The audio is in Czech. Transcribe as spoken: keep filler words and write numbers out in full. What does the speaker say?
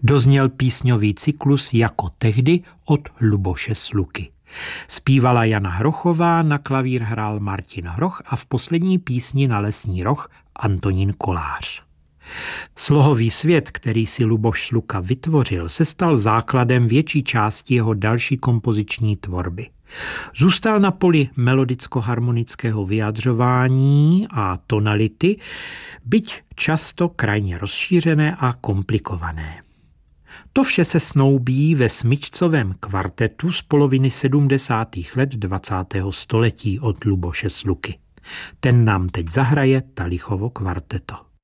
Dozněl písňový cyklus Jako tehdy od Luboše Sluky. Zpívala Jana Hrochová, na klavír hrál Martin Hroch a v poslední písni na lesní roh Antonín Kolář. Slohový svět, který si Luboš Sluka vytvořil, se stal základem větší části jeho další kompoziční tvorby. Zůstal na poli melodicko-harmonického vyjadřování a tonality, byť často krajně rozšířené a komplikované. To vše se snoubí ve smyčcovém kvartetu z poloviny sedmdesátých let dvacátého století od Luboše Sluky. Ten nám teď zahraje Talichovo kvarteto.